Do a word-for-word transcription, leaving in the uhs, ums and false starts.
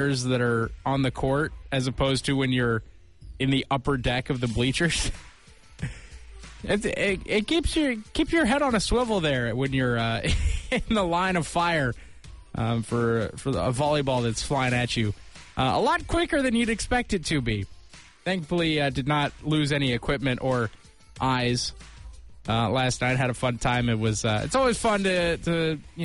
that are on the court as opposed to when you're in the upper deck of the bleachers. it, it, it keeps your keep your head on a swivel there when you're uh, in the line of fire um, for for a volleyball that's flying at you. Uh, a lot quicker than you'd expect it to be. Thankfully, uh, did not lose any equipment or eyes uh, last night. Had a fun time. It was. Uh, it's always fun to to. You know,